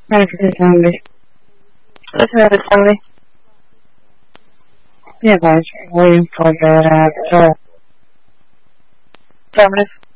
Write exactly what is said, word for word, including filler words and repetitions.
Ready for this zombie. Let's have it, somebody. Yeah, guys, waiting for the, uh, Affirmative.